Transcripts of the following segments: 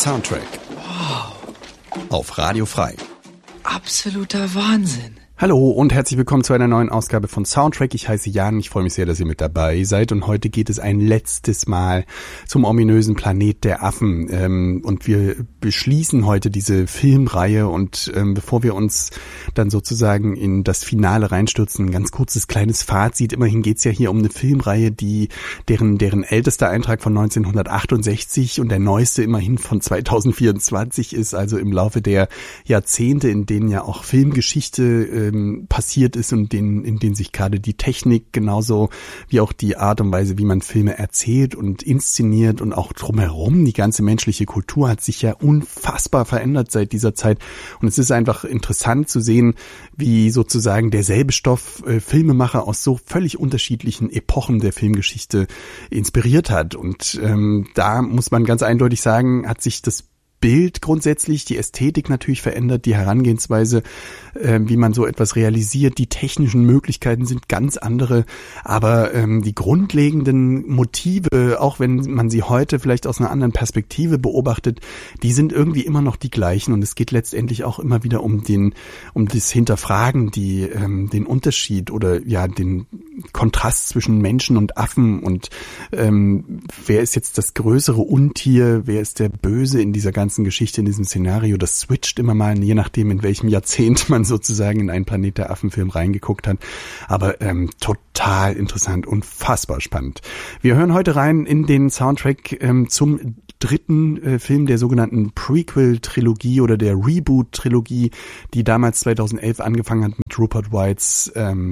Soundtrack. Wow. Auf Radio Frei. Absoluter Wahnsinn. Hallo und herzlich willkommen zu einer neuen Ausgabe von Soundtrack. Ich heiße Jan, ich freue mich sehr, dass ihr mit dabei seid und heute geht es ein letztes Mal zum ominösen Planet der Affen und wir beschließen heute diese Filmreihe und bevor wir uns dann sozusagen in das Finale reinstürzen, ein ganz kurzes kleines Fazit. Immerhin geht es ja hier um eine Filmreihe, deren ältester Eintrag von 1968 und der neueste immerhin von 2024 ist, also im Laufe der Jahrzehnte, in denen ja auch Filmgeschichte passiert ist und in denen sich gerade die Technik genauso wie auch die Art und Weise, wie man Filme erzählt und inszeniert und auch drumherum, die ganze menschliche Kultur hat sich ja unfassbar verändert seit dieser Zeit und es ist einfach interessant zu sehen, wie sozusagen derselbe Stoff Filmemacher aus so völlig unterschiedlichen Epochen der Filmgeschichte inspiriert hat und da muss man ganz eindeutig sagen, hat sich das Bild grundsätzlich, die Ästhetik natürlich verändert, die Herangehensweise, wie man so etwas realisiert, die technischen Möglichkeiten sind ganz andere, aber die grundlegenden Motive, auch wenn man sie heute vielleicht aus einer anderen Perspektive beobachtet, die sind irgendwie immer noch die gleichen und es geht letztendlich auch immer wieder um das Hinterfragen, den Unterschied oder ja den Kontrast zwischen Menschen und Affen und wer ist jetzt das größere Untier, wer ist der Böse in dieser ganzen Geschichte, in diesem Szenario, das switcht immer mal, je nachdem, in welchem Jahrzehnt man sozusagen in einen Planet der Affen-Film reingeguckt hat. Aber total interessant, unfassbar spannend. Wir hören heute rein in den Soundtrack zum dritten Film der sogenannten Prequel-Trilogie oder der Reboot-Trilogie, die damals 2011 angefangen hat mit Rupert Whites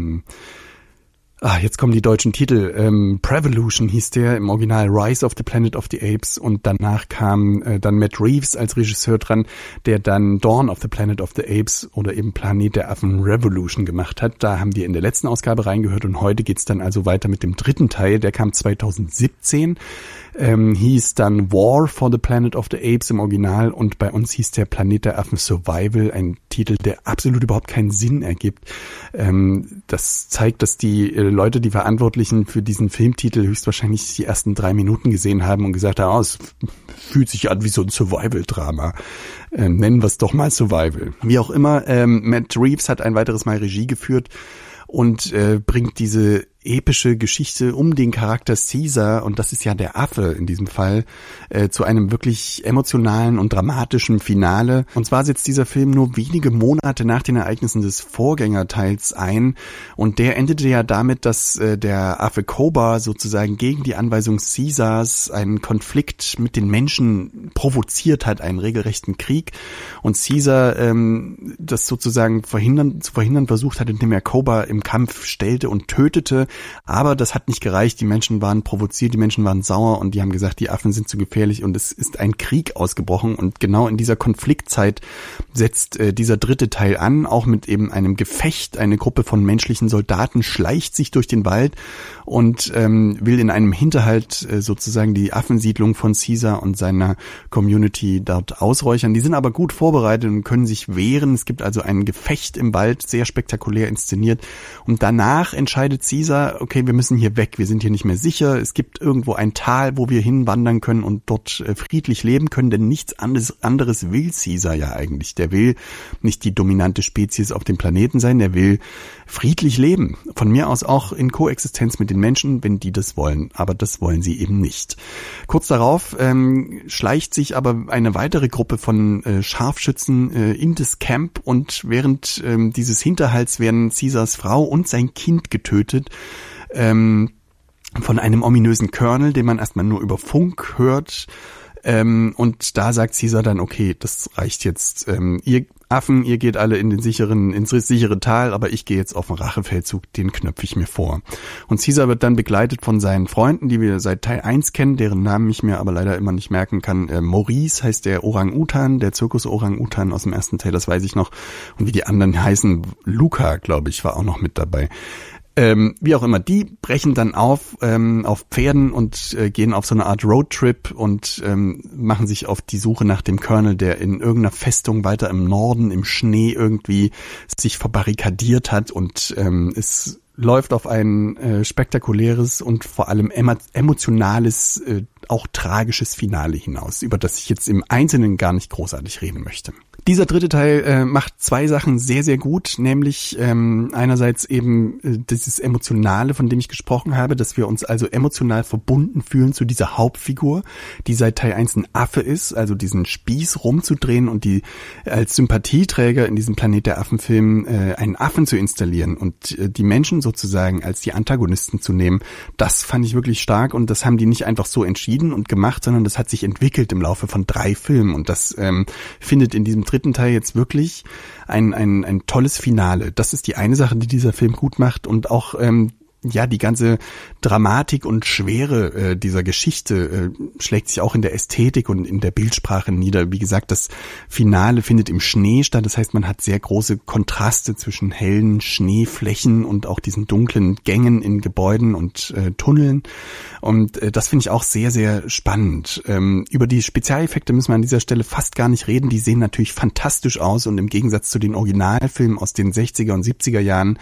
jetzt kommen die deutschen Titel. Prevolution hieß der, im Original Rise of the Planet of the Apes und danach kam dann Matt Reeves als Regisseur dran, der dann Dawn of the Planet of the Apes oder eben Planet der Affen Revolution gemacht hat. Da haben wir in der letzten Ausgabe reingehört und heute geht's dann also weiter mit dem dritten Teil, der kam 2017. Hieß dann War for the Planet of the Apes im Original und bei uns hieß der Planet der Affen Survival, ein Titel, der absolut überhaupt keinen Sinn ergibt. Das zeigt, dass die Leute, die Verantwortlichen für diesen Filmtitel höchstwahrscheinlich die ersten 3 Minuten gesehen haben und gesagt haben, es fühlt sich an wie so ein Survival-Drama. Nennen wir es doch mal Survival. Wie auch immer, Matt Reeves hat ein weiteres Mal Regie geführt und bringt diese epische Geschichte um den Charakter Caesar, und das ist ja der Affe in diesem Fall, zu einem wirklich emotionalen und dramatischen Finale. Und zwar setzt dieser Film nur wenige Monate nach den Ereignissen des Vorgängerteils ein und der endete ja damit, dass der Affe Koba sozusagen gegen die Anweisung Caesars einen Konflikt mit den Menschen provoziert hat, einen regelrechten Krieg, und Caesar das sozusagen zu verhindern versucht hat, indem er Koba im Kampf stellte und tötete. Aber das hat nicht gereicht, die Menschen waren provoziert, die Menschen waren sauer und die haben gesagt, die Affen sind zu gefährlich und es ist ein Krieg ausgebrochen und genau in dieser Konfliktzeit setzt dieser dritte Teil an, auch mit eben einem Gefecht. Eine Gruppe von menschlichen Soldaten schleicht sich durch den Wald und will in einem Hinterhalt sozusagen die Affensiedlung von Caesar und seiner Community dort ausräuchern. Die sind aber gut vorbereitet und können sich wehren. Es gibt also ein Gefecht im Wald, sehr spektakulär inszeniert und danach entscheidet Caesar, okay, wir müssen hier weg, wir sind hier nicht mehr sicher, es gibt irgendwo ein Tal, wo wir hinwandern können und dort friedlich leben können, denn nichts anderes will Caesar ja eigentlich. Der will nicht die dominante Spezies auf dem Planeten sein, der will friedlich leben. Von mir aus auch in Koexistenz mit den Menschen, wenn die das wollen, aber das wollen sie eben nicht. Kurz darauf schleicht sich aber eine weitere Gruppe von Scharfschützen in das Camp und während dieses Hinterhalts werden Caesars Frau und sein Kind getötet, von einem ominösen Colonel, den man erstmal nur über Funk hört. Und da sagt Caesar dann, okay, das reicht jetzt. Ihr Affen, ihr geht alle ins sichere Tal, aber ich gehe jetzt auf den Rachefeldzug, den knöpfe ich mir vor. Und Caesar wird dann begleitet von seinen Freunden, die wir seit Teil 1 kennen, deren Namen ich mir aber leider immer nicht merken kann. Maurice heißt der Orang-Utan, der Zirkus-Orang-Utan aus dem ersten Teil, das weiß ich noch. Und wie die anderen heißen, Luca, glaube ich, war auch noch mit dabei. Wie auch immer, die brechen dann auf Pferden und gehen auf so eine Art Roadtrip und machen sich auf die Suche nach dem Colonel, der in irgendeiner Festung weiter im Norden im Schnee irgendwie sich verbarrikadiert hat und es läuft auf ein spektakuläres und vor allem emotionales, auch tragisches Finale hinaus, über das ich jetzt im Einzelnen gar nicht großartig reden möchte. Dieser dritte Teil macht zwei Sachen sehr, sehr gut, nämlich einerseits eben dieses Emotionale, von dem ich gesprochen habe, dass wir uns also emotional verbunden fühlen zu dieser Hauptfigur, die seit Teil 1 ein Affe ist, also diesen Spieß rumzudrehen und die als Sympathieträger in diesem Planet der Affen-Film einen Affen zu installieren und die Menschen sozusagen als die Antagonisten zu nehmen. Das fand ich wirklich stark und das haben die nicht einfach so entschieden und gemacht, sondern das hat sich entwickelt im Laufe von 3 Filmen und das findet in diesem dritten Teil jetzt wirklich ein tolles Finale. Das ist die eine Sache, die dieser Film gut macht und auch die ganze Dramatik und Schwere dieser Geschichte schlägt sich auch in der Ästhetik und in der Bildsprache nieder. Wie gesagt, das Finale findet im Schnee statt. Das heißt, man hat sehr große Kontraste zwischen hellen Schneeflächen und auch diesen dunklen Gängen in Gebäuden und Tunneln. Und das finde ich auch sehr, sehr spannend. Über die Spezialeffekte müssen wir an dieser Stelle fast gar nicht reden. Die sehen natürlich fantastisch aus und im Gegensatz zu den Originalfilmen aus den 60er und 70er Jahren,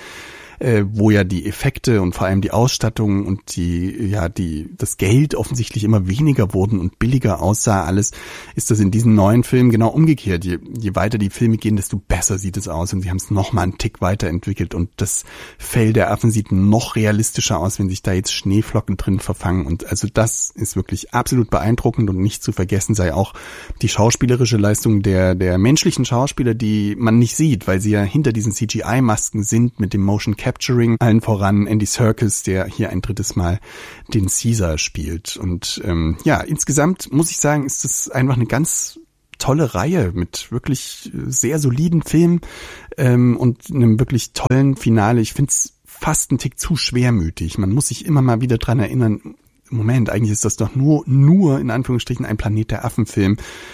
wo ja die Effekte und vor allem die Ausstattung und das Geld offensichtlich immer weniger wurden und billiger aussah alles, ist das in diesen neuen Filmen genau umgekehrt. Je weiter die Filme gehen, desto besser sieht es aus und sie haben es noch mal einen Tick weiterentwickelt und das Fell der Affen sieht noch realistischer aus, wenn sich da jetzt Schneeflocken drin verfangen und also das ist wirklich absolut beeindruckend und nicht zu vergessen sei auch die schauspielerische Leistung der menschlichen Schauspieler, die man nicht sieht, weil sie ja hinter diesen CGI-Masken sind mit dem Motion Capturing, allen voran Andy Serkis, der hier ein drittes Mal den Caesar spielt. Und insgesamt muss ich sagen, ist das einfach eine ganz tolle Reihe mit wirklich sehr soliden Filmen und einem wirklich tollen Finale. Ich finde es fast einen Tick zu schwermütig. Man muss sich immer mal wieder dran erinnern, Moment, eigentlich ist das doch nur in Anführungsstrichen ein Planet der Affen-Film.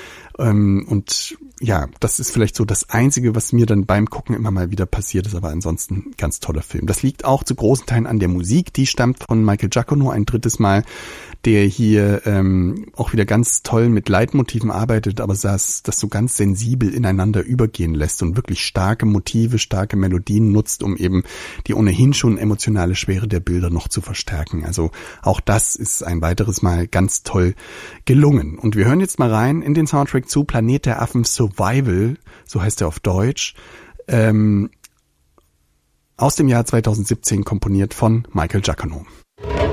Und ja, das ist vielleicht so das Einzige, was mir dann beim Gucken immer mal wieder passiert ist, aber ansonsten ein ganz toller Film. Das liegt auch zu großen Teilen an der Musik, die stammt von Michael Giacchino ein drittes Mal, der hier auch wieder ganz toll mit Leitmotiven arbeitet, aber das so ganz sensibel ineinander übergehen lässt und wirklich starke Motive, starke Melodien nutzt, um eben die ohnehin schon emotionale Schwere der Bilder noch zu verstärken. Also auch das ist ein weiteres Mal ganz toll gelungen. Und wir hören jetzt mal rein in den Soundtrack zu Planet der Affen Survival, so heißt er auf Deutsch, aus dem Jahr 2017, komponiert von Michael Giacchino.